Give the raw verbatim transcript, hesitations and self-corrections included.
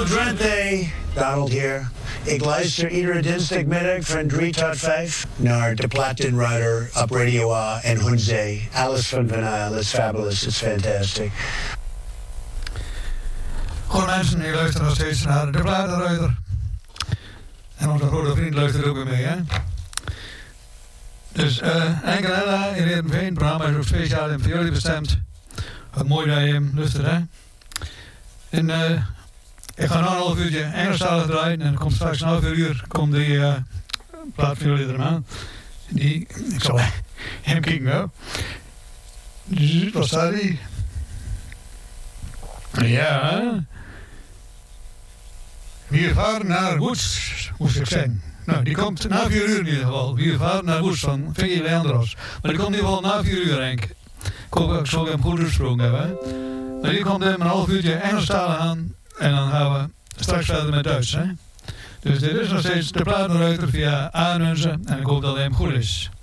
Hallo Drenthe, Donald hier. Ik luister iedere dinsdagmiddag van drie tot vijf naar de Platin Rider op Radio A en Hunzee. Alles van vinyl, it's fabulous, it's fantastic. Gewoon mensen, die luisteren nog steeds naar de Platenruiter. En onze grote vriend luistert ook weer mee, hè. Dus uh, Enkel Ella in Heerenveen, het programma is ook speciaal en voor jullie bestemd. Wat mooi dat je hem luistert, hè. En uh, ik ga nog een half uurtje Engelstalig draaien en dan komt straks een half uur komt die uh, plaat voor jullie er aan. Die, ik zal hem kijken, nou. Dus wat staat die? Ja. We varen naar Woets, moest ik zeggen. Nou, die komt na vier uur in ieder geval. We varen naar Woets van Vicky Leandros. Maar die komt in ieder geval na vier uur, denk ik. Ik hoop dat ik zo hem goed gesproken heb, hè. Maar die komt in een half uurtje Engelstalig aan. En dan gaan we straks verder met Duits, hè. Dus dit is nog steeds de Platenruiter via Aanunze. En ik hoop dat hij hem goed is.